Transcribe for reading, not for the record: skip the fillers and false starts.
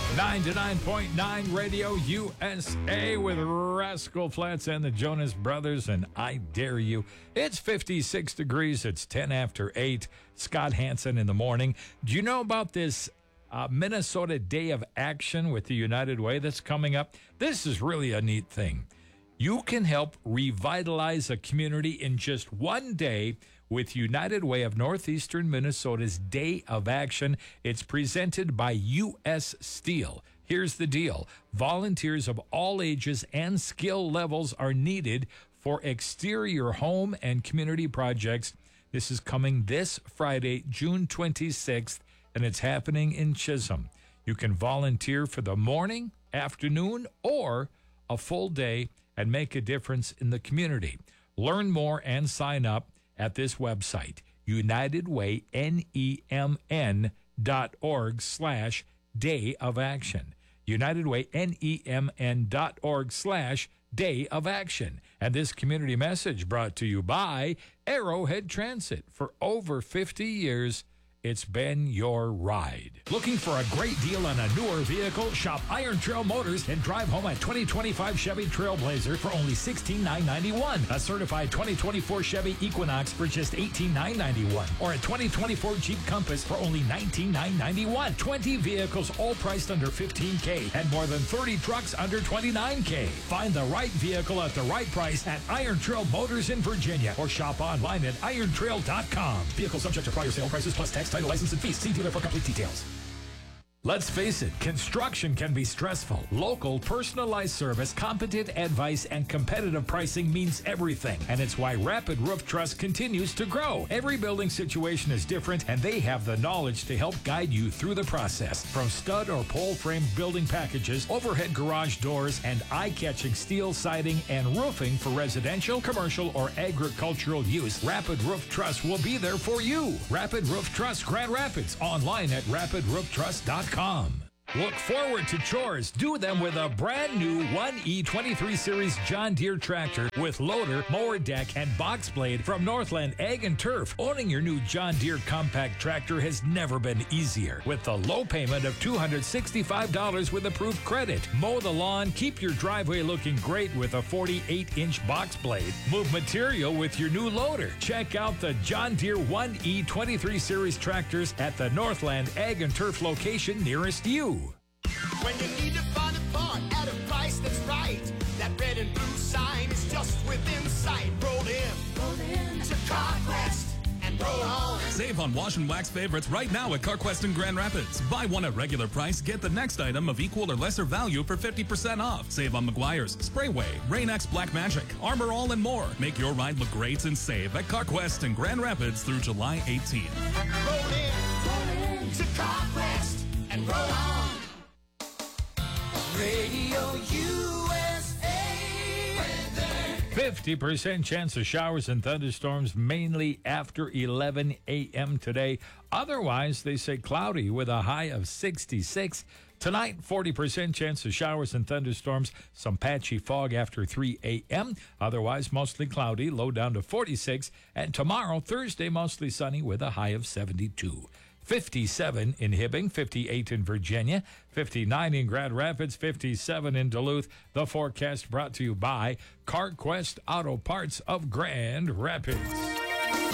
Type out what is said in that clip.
99.9 Radio USA with Rascal Flatts and the Jonas Brothers, and I Dare You. It's 56 degrees. It's 10 after 8. Scott Hansen in the morning. Do you know about this Minnesota Day of Action with the United Way that's coming up? This is really a neat thing. You can help revitalize a community in just one day with United Way of Northeastern Minnesota's Day of Action. It's presented by U.S. Steel. Here's the deal. Volunteers of all ages and skill levels are needed for exterior home and community projects. This is coming this Friday, June 26th, and it's happening in Chisholm. You can volunteer for the morning, afternoon, or a full day and make a difference in the community. Learn more and sign up at this website, UnitedWayNEMN.org/Day of Action. UnitedWayNEMN.org/Day of Action. And this community message brought to you by Arrowhead Transit. For over 50 years, it's been your ride. Looking for a great deal on a newer vehicle? Shop Iron Trail Motors and drive home a 2025 Chevy Trailblazer for only $16,991. A certified 2024 Chevy Equinox for just $18,991. Or a 2024 Jeep Compass for only $19,991. 20 vehicles all priced under $15K and more than 30 trucks under $29K. Find the right vehicle at the right price at Iron Trail Motors in Virginia or shop online at irontrail.com. Vehicle subject to prior sale prices plus tax, title, license, and fees. See dealer for complete details. Let's face it, construction can be stressful. Local, personalized service, competent advice, and competitive pricing means everything. And it's why Rapid Roof Trust continues to grow. Every building situation is different, and they have the knowledge to help guide you through the process. From stud or pole frame building packages, overhead garage doors, and eye-catching steel siding and roofing for residential, commercial, or agricultural use, Rapid Roof Trust will be there for you. Rapid Roof Trust Grand Rapids, online at rapidrooftrust.com. Look forward to chores. Do them with a brand new 1E23 Series John Deere tractor with loader, mower deck, and box blade from Northland Ag and Turf. Owning your new John Deere compact tractor has never been easier. With the low payment of $265 with approved credit. Mow the lawn, keep your driveway looking great with a 48-inch box blade. Move material with your new loader. Check out the John Deere 1E23 Series tractors at the Northland Ag and Turf location nearest you. When you need to find a part at a price that's right, that red and blue sign is just within sight. Roll in to CarQuest and roll on. Save on wash and wax favorites right now at CarQuest in Grand Rapids. Buy one at regular price, get the next item of equal or lesser value for 50% off. Save on Meguiar's, Sprayway, Rain-X Black Magic, Armor All, and more. Make your ride look great and save at CarQuest in Grand Rapids through July 18th. Roll in to CarQuest and roll on. Radio USA. 50% chance of showers and thunderstorms mainly after 11 a.m. today. Otherwise, they say cloudy with a high of 66. Tonight, 40% chance of showers and thunderstorms. Some patchy fog after 3 a.m. Otherwise, mostly cloudy, low down to 46. And tomorrow, Thursday, mostly sunny with a high of 72. 57 in Hibbing, 58 in Virginia, 59 in Grand Rapids, 57 in Duluth. The forecast brought to you by CarQuest Auto Parts of Grand Rapids.